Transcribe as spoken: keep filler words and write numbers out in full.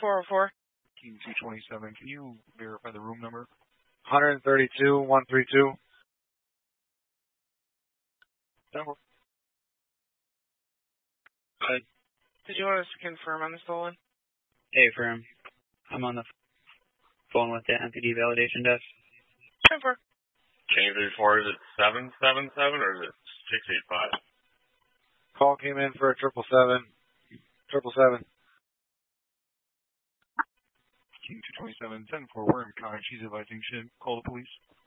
four oh four. King two twenty-seven, can you verify the room number? one thirty-two, one thirty-two. Number. Hi. Did you want us to confirm on the stolen? Hey, firm. I'm on the phone with the M P D validation desk. Confirm. King three four, is it seven seven seven or is it six eight five? Call came in for a triple seven. Triple seven. King two twenty-seven, ten four, we're in con. She's advising should call the police.